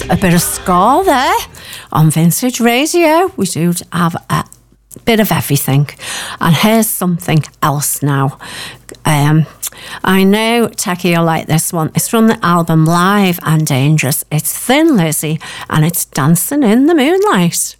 a bit of ska there on Vintage Radio. We do have a bit of everything. And here's something else now. I know Techie will like this one. It's from the album Live and Dangerous. It's Thin Lizzy and it's Dancing in the Moonlight.